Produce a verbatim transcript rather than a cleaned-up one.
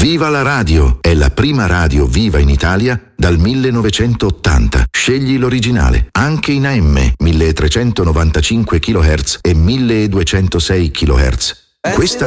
Viva la radio! È la prima radio viva in Italia dal millenovecentottanta. Scegli l'originale, anche in A M, milletrecentonovantacinque chilohertz e milleduecentosei chilohertz. Questa